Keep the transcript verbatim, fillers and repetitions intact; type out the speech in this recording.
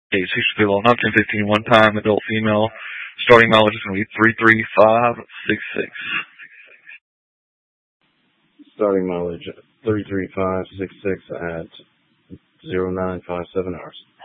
Age six below, nineteen fifteen, one time, adult female. Starting mileage is going to be three three five six six. Starting mileage three three five six six at zero nine five seven hours.